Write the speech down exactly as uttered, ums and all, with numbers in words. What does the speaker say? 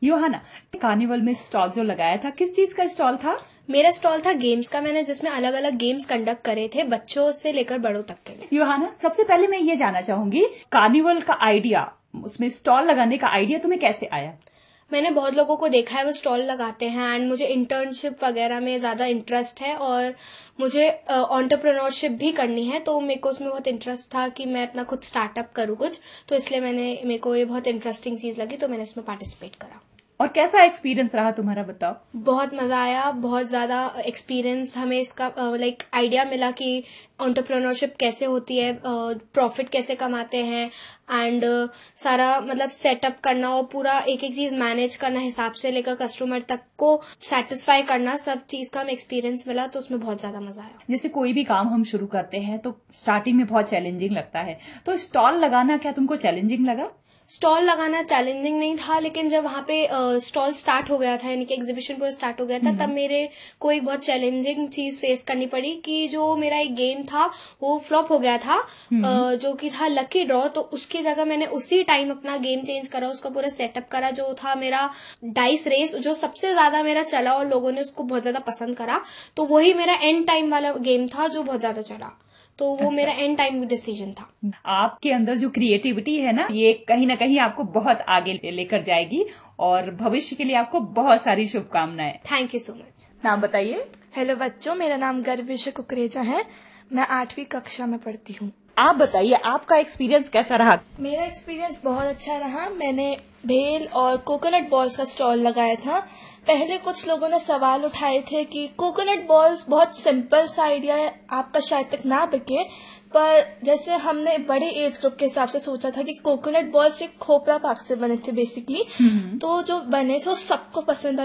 Yohana, carnival में stall जो लगाया था, किस चीज का स्टॉल था? मेरा स्टॉल था गेम्स का, मैंने जिसमें अलग अलग गेम्स कंडक्ट करे थे बच्चों से लेकर बड़ों तक के लिए। योहाना, सबसे पहले मैं ये जानना चाहूंगी, कार्निवल का आइडिया, उसमें स्टॉल लगाने का आइडिया तुम्हें कैसे आया? मैंने बहुत लोगों को देखा है वो स्टॉल लगाते हैं एंड मुझे इंटर्नशिप वगैरह में ज़्यादा इंटरेस्ट है और मुझे एंटरप्रेन्योरशिप भी करनी है, तो मेरे को उसमें बहुत इंटरेस्ट था कि मैं अपना खुद स्टार्टअप करूँ कुछ, तो इसलिए मैंने मेरे को ये बहुत इंटरेस्टिंग चीज़ लगी तो मैंने इसमें पार्टिसिपेट करा। और कैसा एक्सपीरियंस रहा तुम्हारा, बताओ? बहुत मजा आया, बहुत ज्यादा एक्सपीरियंस, हमें इसका लाइक आइडिया मिला कि एंटरप्रेन्योरशिप कैसे होती है, प्रॉफिट uh, कैसे कमाते हैं एंड uh, सारा मतलब सेटअप करना और पूरा एक एक चीज मैनेज करना, हिसाब से लेकर कस्टमर तक को सेटिस्फाई करना, सब चीज का हमें एक्सपीरियंस मिला, तो उसमें बहुत ज्यादा मजा आया। जैसे कोई भी काम हम शुरू करते हैं तो स्टार्टिंग में बहुत चैलेंजिंग लगता है, तो स्टॉल लगाना क्या तुमको चैलेंजिंग लगा? स्टॉल लगाना चैलेंजिंग नहीं था, लेकिन जब वहाँ पे स्टॉल स्टार्ट हो गया था, यानी कि एग्जीबिशन पूरा स्टार्ट हो गया था, तब मेरे को एक बहुत चैलेंजिंग चीज फेस करनी पड़ी कि जो मेरा एक गेम था वो फ्लॉप हो गया था, uh, जो कि था लकी ड्रॉ, तो उसकी जगह मैंने उसी टाइम अपना गेम चेंज करा, उसका पूरा सेटअप करा, जो था मेरा डाइस रेस, जो सबसे ज्यादा मेरा चला और लोगों ने उसको बहुत ज्यादा पसंद करा, तो वही मेरा एंड टाइम वाला गेम था जो बहुत ज्यादा चला, तो वो अच्छा। मेरा एंड टाइम डिसीजन था। आपके अंदर जो क्रिएटिविटी है ना, ये कहीं ना कहीं आपको बहुत आगे लेकर जाएगी और भविष्य के लिए आपको बहुत सारी शुभकामनाएं। Thank you so much. नाम बताइए। हेलो बच्चों, मेरा नाम गर्विश कुकरेजा है, मैं आठवीं कक्षा में पढ़ती हूँ। आप बताइए, आपका एक्सपीरियंस कैसा रहा? मेरा एक्सपीरियंस बहुत अच्छा रहा। मैंने भेल और कोकोनट बॉल्स का स्टॉल लगाया था। पहले कुछ लोगों ने सवाल उठाए थे कि कोकोनट बॉल्स बहुत सिंपल सा आइडिया है, आपका शायद तक ना बिके, पर जैसे हमने बड़े एज ग्रुप के हिसाब से सोचा था कि कोकोनट बॉल्स एक खोपरा पाक से बने थे बेसिकली, तो जो बने थे वो सबको पसंद